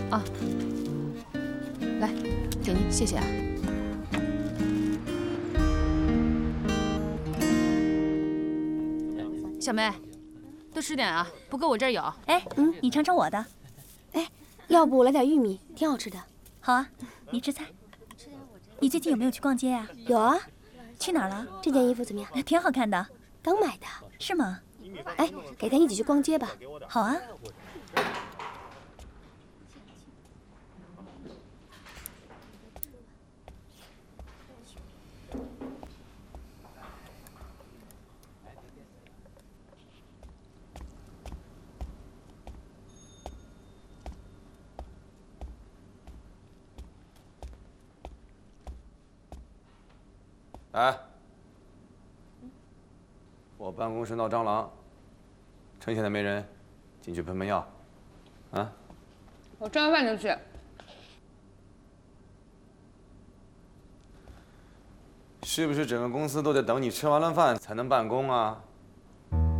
啊，来，给您，谢谢啊。小梅，多吃点啊，不够我这儿有。 哎，你尝尝我的。 哎，要不来点玉米，挺好吃的。 好啊，你吃菜。你最近有没有去逛街啊？ 有啊。 去哪儿了？ 这件衣服怎么样？ 挺好看的。 刚买的。 是吗？ 哎，改天一起去逛街吧。 好啊。 哎，我办公室闹蟑螂，趁现在没人，进去喷喷药。啊？ 我吃完饭就去。 是不是整个公司都得等你吃完了饭才能办公啊？